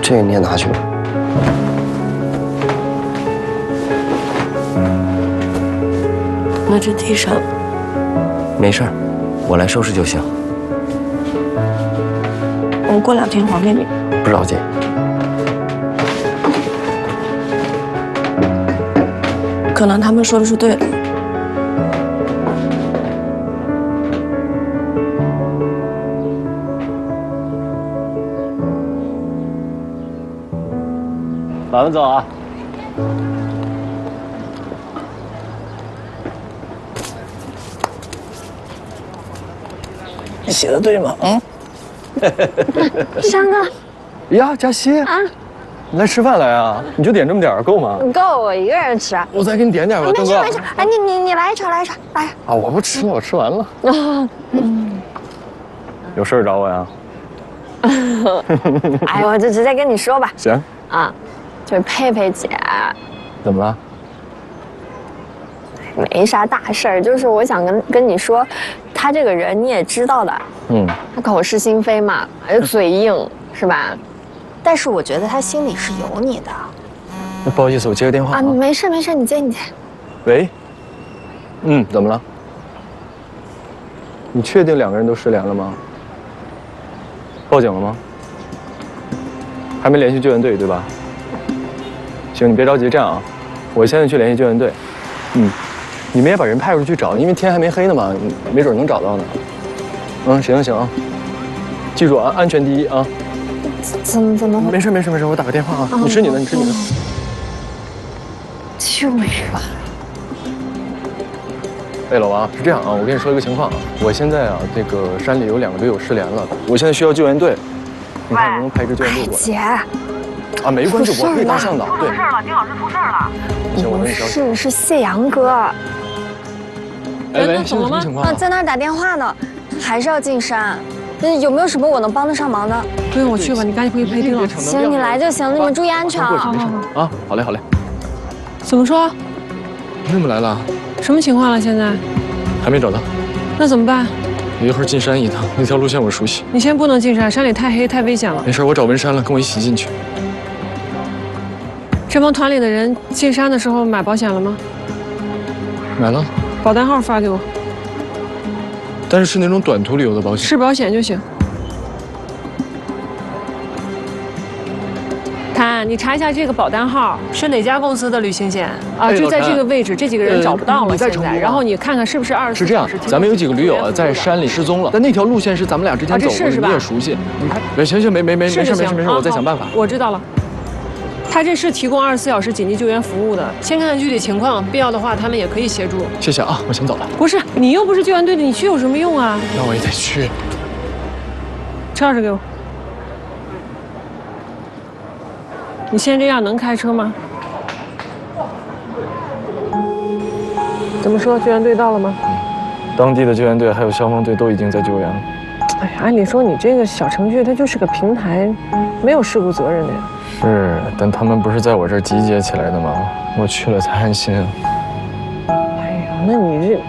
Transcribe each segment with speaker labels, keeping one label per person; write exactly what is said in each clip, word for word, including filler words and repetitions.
Speaker 1: 这个你也拿去吧。
Speaker 2: 那这地上
Speaker 1: 没事儿，我来收拾就行。
Speaker 2: 我过两天还给你。
Speaker 1: 不着急。
Speaker 2: 可能他们说的是对的。
Speaker 1: 晚上走啊。你写的对吗？嗯。
Speaker 3: 山哥。
Speaker 1: 呀，佳熙啊，你来吃饭来啊？你就点这么点儿够吗？
Speaker 3: 够，我一个人吃。
Speaker 1: 我再给你点点吧，
Speaker 3: 没
Speaker 1: 东哥。
Speaker 3: 事没事，哎，你你你来一串来一串来。
Speaker 1: 啊，我不吃了，我吃完了。有事儿找我呀？
Speaker 3: 哎，我就直接跟你说吧。
Speaker 1: 行。
Speaker 3: 啊，就是佩佩姐。
Speaker 1: 怎么了？
Speaker 3: 没啥大事儿，就是我想跟跟你说，他这个人你也知道的，
Speaker 1: 嗯，
Speaker 3: 他口是心非嘛，又嘴硬，是吧？但是我觉得他心里是有你的。
Speaker 1: 那不好意思，我接个电话
Speaker 3: 啊，没事没事，你接你接。
Speaker 1: 喂。嗯，怎么了？你确定两个人都失联了吗？报警了吗？还没联系救援队对吧？行，你别着急，这样啊，我现在去联系救援队。嗯，你们也把人派出去找，因为天还没黑呢嘛，没准能找到呢。嗯，行行啊，记住啊，安全第一啊。
Speaker 3: 怎么怎么？
Speaker 1: 没事没事没事，我打个电话啊。你吃你的，你吃你的。
Speaker 3: 救命啊！
Speaker 1: 哎，老王，是这样啊，我跟你说一个情况啊，我现在啊，这个山里有两个驴友失联了，我现在需要救援队，你看能不能派一支救援队过来？
Speaker 3: 姐。
Speaker 1: 啊，没关系，我可以当向导。对，
Speaker 4: 出事了，丁老师出事了。
Speaker 1: 行，我跟你消息。
Speaker 3: 是是谢阳哥。
Speaker 1: 哎喂，现在什么情况啊？
Speaker 3: 在那儿打电话呢，还是要进山。那有没有什么我能帮得上忙的？
Speaker 2: 不用，我去吧，你赶紧回去陪丁老师。
Speaker 3: 行，你来就行，你们注意安全啊。
Speaker 1: 好好好。啊，好嘞好嘞。
Speaker 2: 怎么说？
Speaker 1: 你怎么来了？
Speaker 2: 什么情况了？现在
Speaker 1: 还没找到。
Speaker 2: 那怎么办？
Speaker 1: 我一会儿进山一趟，那条路线我熟悉。
Speaker 2: 你先不能进山，山里太黑太危险了。
Speaker 1: 没事，我找文山了，跟我一起进去。
Speaker 2: 这帮团里的人进山的时候买保险了吗？
Speaker 1: 买了。
Speaker 2: 保单号发给我。
Speaker 1: 但是是那种短途旅游的保险。
Speaker 2: 是保险就行。谭，你查一下这个保单号是哪家公司的旅行险啊？就在这个位置，这几个人找不到了现在。然后你看看是不是二十四小时。是这样，咱们有几个驴友啊在山里失踪了，但那条路线是咱们俩之前走过的，你也熟悉。你看，没行行没没没没事没事没事，我再想办法。 我知道了。他这是提供二十四小时紧急救援服务的，先看看具体情况，必要的话他们也可以协助。
Speaker 1: 谢谢啊，我先走了。
Speaker 2: 不是，你又不是救援队的，你去有什么用啊？
Speaker 1: 那我也得去。
Speaker 2: 车钥匙给我。你现在这样能开车吗？怎么说？救援队到了吗？
Speaker 1: 当地的救援队还有消防队都已经在救援了。
Speaker 2: 哎呀，按理说你这个小程序它就是个平台，没有事故责任的呀。
Speaker 1: 是，但他们不是在我这儿集结起来的吗？我去了才安心。
Speaker 2: 哎呀，那你这……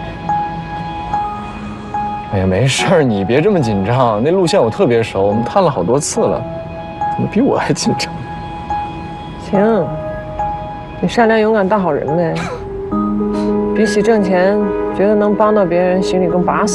Speaker 1: 哎呀，没事儿，你别这么紧张。那路线我特别熟，我们探了好多次了，怎么比我还紧张？
Speaker 2: 行，你善良、勇敢、大好人呗。比起挣钱，觉得能帮到别人，心里更拔死。